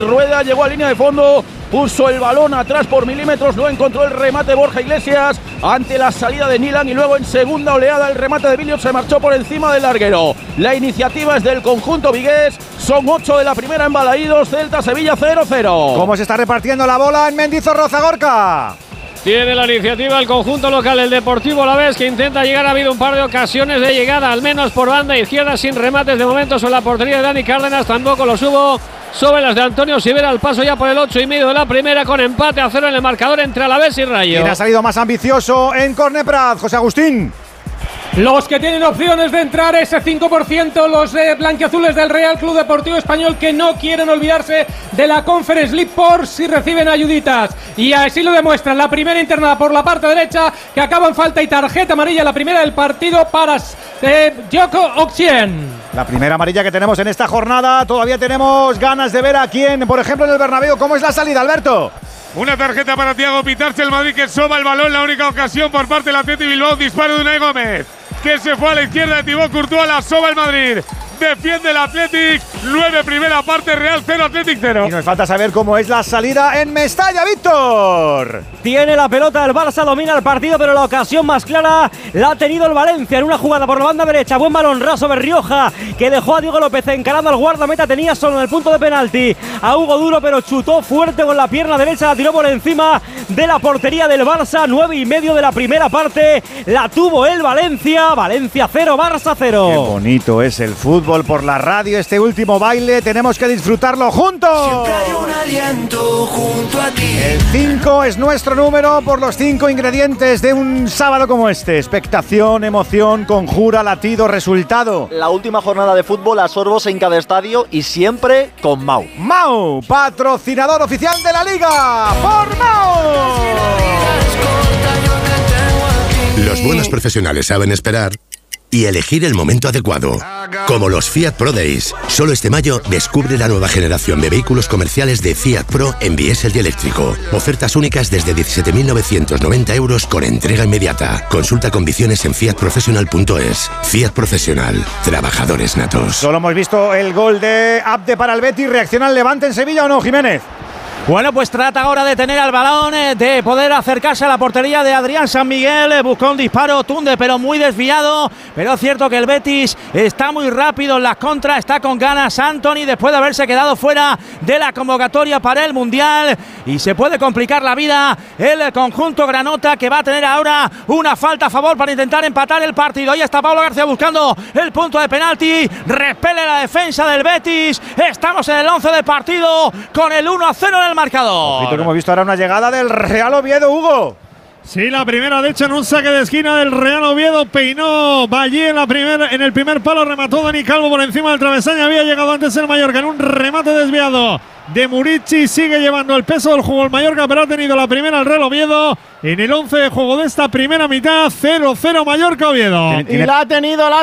Rueda llegó a línea de fondo, puso el balón atrás por milímetros, no encontró el remate Borja Iglesias ante la salida de Nilan y luego en segunda oleada el remate de Billiot se marchó por encima del larguero. La iniciativa es del conjunto vigués, son 8 de la primera en Balaídos, Celta Sevilla 0-0. ¿Cómo se está repartiendo la bola en Mendizorroza, Gorka? Tiene la iniciativa el conjunto local, el Deportivo Alavés, que intenta llegar. Ha habido un par de ocasiones de llegada, al menos por banda izquierda, sin remates de momento sobre la portería de Dani Cárdenas. Tampoco los hubo sobre las de Antonio Sivera. Al paso ya por el 8,5 de la primera, con empate a 0 en el marcador entre Alavés y Rayo. ¿Quién ha salido más ambicioso en Corne Prat, José Agustín? Los que tienen opciones de entrar, ese 5%, los blanquiazules del Real Club Deportivo Español, que no quieren olvidarse de la Conference League por si reciben ayuditas. Y así lo demuestran. La primera internada por la parte derecha, que acaba en falta y tarjeta amarilla, la primera del partido para Joko Oksien. La primera amarilla que tenemos en esta jornada. Todavía tenemos ganas de ver a quién, por ejemplo, en el Bernabéu. ¿Cómo es la salida, Alberto? Una tarjeta para Thiago Pitarche, el Madrid, que soba el balón. La única ocasión por parte del Athletic Bilbao. Disparo de Unai Gómez, que se fue a la izquierda de Thibaut Courtois. La soba el Madrid. Defiende el Athletic. 9 primera parte, Real 0, Athletic 0. Y nos falta saber cómo es la salida en Mestalla, Víctor. Tiene la pelota el Barça, domina el partido, pero la ocasión más clara la ha tenido el Valencia en una jugada por la banda derecha. Buen balón raso de Rioja, que dejó a Diego López encarando al guardameta. Tenía solo en el punto de penalti a Hugo Duro, pero chutó fuerte con la pierna derecha. La tiró por encima de la portería del Barça. 9,5 de la primera parte. La tuvo el Valencia. Valencia 0, Barça 0. Qué bonito es el fútbol por la radio. Este último baile tenemos que disfrutarlo juntos. Siempre hay un aliento junto a ti. El 5 es nuestro número por los 5 ingredientes de un sábado como este. Expectación, emoción, conjura, latido, resultado. La última jornada de fútbol a sorbos en cada estadio y siempre con Mau. Mau, patrocinador oficial de la Liga. ¡Por Mau! Los buenos profesionales saben esperar y elegir el momento adecuado. Como los Fiat Pro Days. Solo este mayo descubre la nueva generación de vehículos comerciales de Fiat Pro en diésel y eléctrico. Ofertas únicas desde 17.990 euros con entrega inmediata. Consulta condiciones en fiatprofessional.es. Fiat Profesional. Trabajadores natos. Solo hemos visto el gol de Abde para el Betis. ¿Reacciona el Levante en Sevilla o no, Jiménez? Bueno, pues trata ahora de tener al balón, de poder acercarse a la portería de Adrián San Miguel. Buscó un disparo Tunde, pero muy desviado. Pero es cierto que el Betis está muy rápido en las contras, está con ganas Antony después de haberse quedado fuera de la convocatoria para el Mundial. Y se puede complicar la vida el conjunto granota, que va a tener ahora una falta a favor para intentar empatar el partido. Ahí está Pablo García buscando el punto de penalti. Repele la defensa del Betis. Estamos en el 11 de partido con el 1-0 en el marcador. Ojito que hemos visto ahora una llegada del Real Oviedo, Hugo. Sí, la primera de hecho en un saque de esquina del Real Oviedo. Peinó Valle en el primer palo, remató Dani Calvo por encima del travesaño. Había llegado antes el Mallorca en un remate desviado de Murici. Sigue llevando el peso del juego el Mallorca, pero ha tenido la primera el Real Oviedo en el 11 de juego de esta primera mitad. 0-0 Mallorca-Oviedo. Y la ha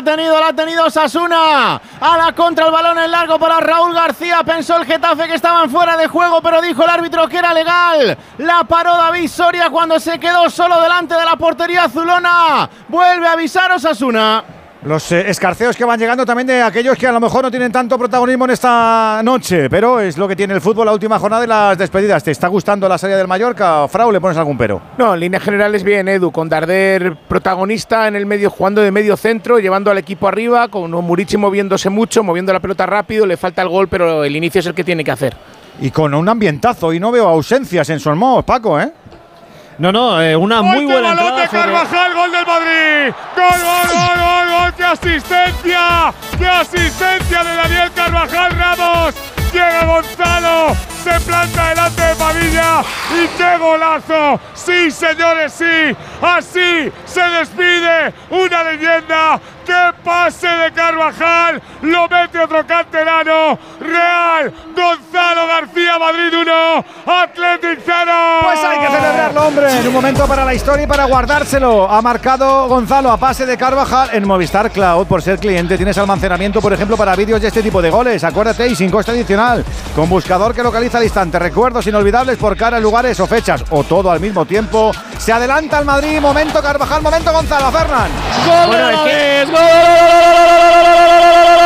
tenido Osasuna. A la contra, el balón en largo para Raúl García. Pensó el Getafe que estaban fuera de juego, pero dijo el árbitro que era legal. La paró David Soria cuando se quedó solo delante de la portería azulona. Vuelve a avisar Osasuna. Los escarceos que van llegando también de aquellos que a lo mejor no tienen tanto protagonismo en esta noche, pero es lo que tiene el fútbol, la última jornada y las despedidas. ¿Te está gustando la salida del Mallorca, Frau? ¿Le pones algún pero? No, en líneas generales bien, Edu, con Darder protagonista en el medio, jugando de medio centro, llevando al equipo arriba, con Murici moviéndose mucho, moviendo la pelota rápido, le falta el gol, pero el inicio es el que tiene que hacer. Y con un ambientazo, y no veo ausencias en Solmos, Paco, ¿eh? No, una muy buena entrada. ¡Gol de Carvajal, gol del Madrid! ¡Gol! ¡Qué asistencia! ¡Qué asistencia de Daniel Carvajal Ramos! Llega Gonzalo, se planta delante de Padilla y ¡qué golazo! ¡Sí, señores, sí! Así se despide una leyenda. ¡Qué pase de Carvajal! Lo mete otro canterano. Real, Gonzalo García, Madrid 1, Athletic 0. Pues hay que celebrarlo, hombre. En un momento para la historia y para guardárselo. Ha marcado Gonzalo a pase de Carvajal en Movistar Cloud. Por ser cliente tienes almacenamiento, por ejemplo, para vídeos de este tipo de goles. Acuérdate, y sin coste adicional. Con buscador que localiza al instante. Recuerdos inolvidables por cara, lugares o fechas. O todo al mismo tiempo. Se adelanta el Madrid. Momento Carvajal, momento Gonzalo. Fernan. ¡Gol!